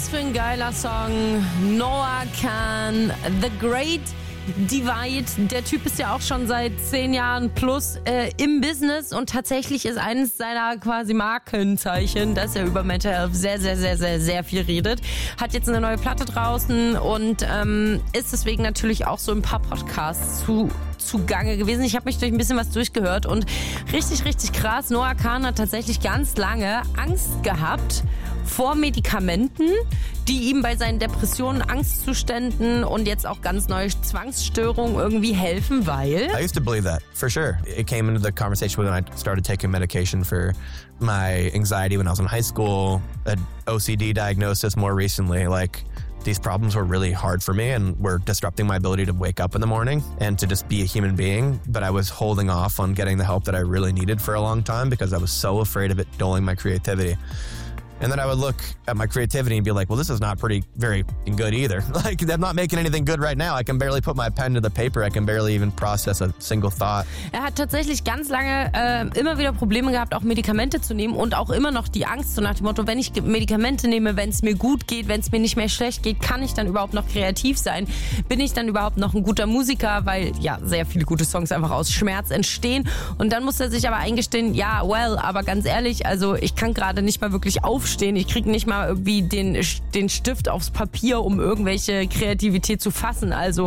Was für ein geiler Song. Noah Kahan, The Great Divide. Der Typ ist ja auch schon seit 10 Jahren plus im Business und tatsächlich ist eines seiner quasi Markenzeichen, dass er über Mental Health sehr, sehr, sehr, sehr, sehr viel redet. Hat jetzt eine neue Platte draußen und ist deswegen natürlich auch so ein paar Podcasts zugange gewesen. Ich habe mich durch ein bisschen was durchgehört und richtig, richtig krass. Noah Kahan hat tatsächlich ganz lange Angst gehabt vor Medikamenten, die ihm bei seinen Depressionen, Angstzuständen und jetzt auch ganz neue Zwangsstörungen irgendwie helfen, weil... I used to believe that, for sure. It came into the conversation when I started taking medication for my anxiety when I was in high school, an OCD diagnosis more recently, like... These problems were really hard for me and were disrupting my ability to wake up in the morning and to just be a human being. But I was holding off on getting the help that I really needed for a long time because I was so afraid of it dulling my creativity. And then I would look at my creativity and be like, well, this is not very good either. Like, I'm not making anything good right now. I can barely put my pen to the paper. I can barely even process a single thought. Er hat tatsächlich ganz lange immer wieder Probleme gehabt, auch Medikamente zu nehmen und auch immer noch die Angst, so nach dem Motto, wenn ich Medikamente nehme, wenn es mir gut geht, wenn es mir nicht mehr schlecht geht, kann ich dann überhaupt noch kreativ sein? Bin ich dann überhaupt noch ein guter Musiker? Weil ja, sehr viele gute Songs einfach aus Schmerz entstehen. Und dann muss er sich aber eingestehen, ja, aber ganz ehrlich, also ich kann gerade nicht mal wirklich aufstehen. Ich kriege nicht mal irgendwie den Stift aufs Papier, um irgendwelche Kreativität zu fassen. Also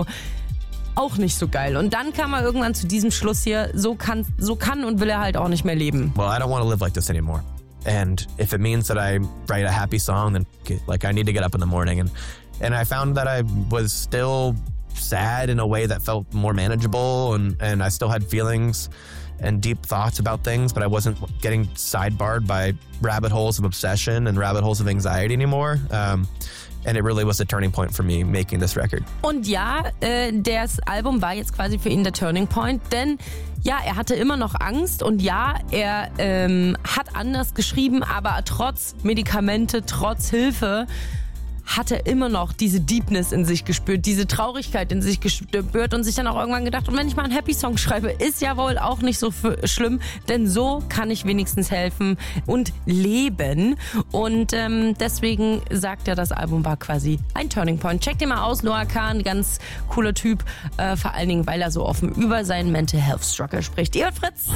auch nicht so geil. Und dann kam er irgendwann zu diesem Schluss hier, so kann und will er halt auch nicht mehr leben. Well, I don't want to live like this anymore. And if it means that I write a happy song, then like I need to get up in the morning. And I found that I was still sad in a way that felt more manageable and I still had feelings and deep thoughts about things, but I wasn't getting sidebarred by rabbit holes of obsession and rabbit holes of anxiety anymore. And it really was a turning point for me making this record. Und ja, das Album war jetzt quasi für ihn der Turning Point, denn ja, er hatte immer noch Angst und ja, er hat anders geschrieben, aber trotz Medikamente, trotz Hilfe hat er immer noch diese Deepness in sich gespürt, diese Traurigkeit in sich gespürt und sich dann auch irgendwann gedacht, und wenn ich mal einen Happy-Song schreibe, ist ja wohl auch nicht so schlimm, denn so kann ich wenigstens helfen und leben. Und deswegen sagt er, das Album war quasi ein Turning Point. Checkt ihn mal aus, Noah Kahan, ganz cooler Typ, vor allen Dingen, weil er so offen über seinen Mental Health Struggle spricht. Ihr hört Fritz.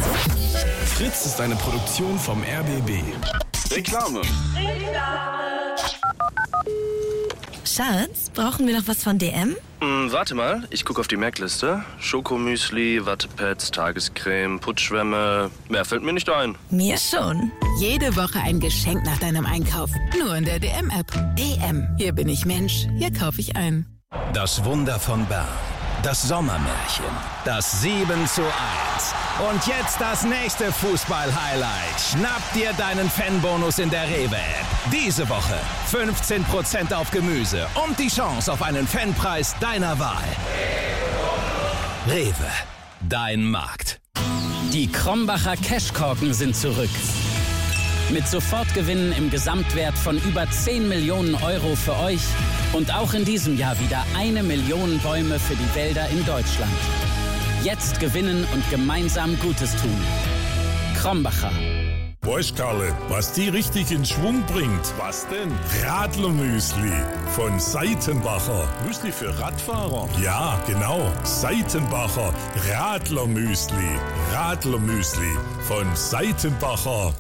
Fritz ist eine Produktion vom RBB. Reklame. Schatz, brauchen wir noch was von DM? Warte mal, ich gucke auf die Merkliste. Schokomüsli, Wattepads, Tagescreme, Putzschwämme. Mehr fällt mir nicht ein. Mir schon. Jede Woche ein Geschenk nach deinem Einkauf. Nur in der DM-App. DM. Hier bin ich Mensch. Hier kaufe ich ein. Das Wunder von Bern. Das Sommermärchen. Das 7:1. Und jetzt das nächste Fußball-Highlight. Schnapp dir deinen Fanbonus in der Rewe-App. Diese Woche 15% auf Gemüse und die Chance auf einen Fanpreis deiner Wahl. Rewe, dein Markt. Die Krombacher Cashkorken sind zurück. Mit Sofortgewinnen im Gesamtwert von über 10 Millionen Euro für euch und auch in diesem Jahr wieder 1 Million Bäume für die Wälder in Deutschland. Jetzt gewinnen und gemeinsam Gutes tun. Krombacher. Weißt Karle, was die richtig in Schwung bringt? Was denn? Radlermüsli von Seitenbacher. Müsli für Radfahrer? Ja, genau. Seitenbacher Radlermüsli. Radlermüsli von Seitenbacher.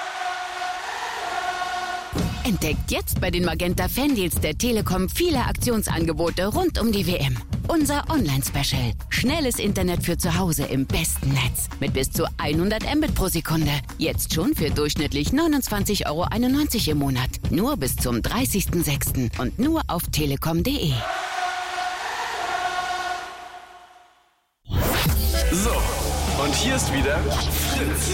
Entdeckt jetzt bei den Magenta Fandeals der Telekom viele Aktionsangebote rund um die WM. Unser Online-Special. Schnelles Internet für zu Hause im besten Netz. Mit bis zu 100 Mbit pro Sekunde. Jetzt schon für durchschnittlich 29,91 € im Monat. Nur bis zum 30.06. und nur auf telekom.de. So, und hier ist wieder Fritz.